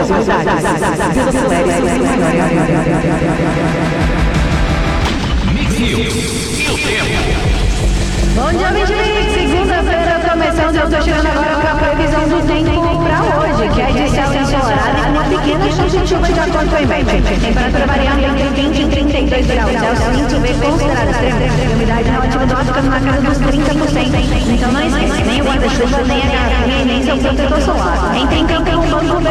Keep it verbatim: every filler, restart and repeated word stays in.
possibilidades. Vila Soares, Mix News e o tempo. Bom dia, vinte e vinte, segunda-feira, começando, eu estou chegando agora com a previsão do tempo para hoje, que é de céu ensolarado e uma pequena chance de chuva de acordo com o IMET. Temperatura variando entre vinte e trinta e dois graus, céu sem chover considerado extremo, umidade relativa do ar ficando na casa dos trinta por cento. Então não esqueça, nem o guarda-chuva, nem a garrafinha, nem seu protetor solar. Entre em campo com o banco